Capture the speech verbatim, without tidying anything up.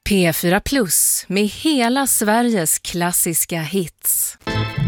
P fyra Plus med hela Sveriges klassiska hits.